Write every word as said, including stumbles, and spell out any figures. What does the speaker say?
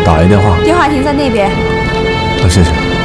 打一电话。 电话亭在那边。 啊，谢谢。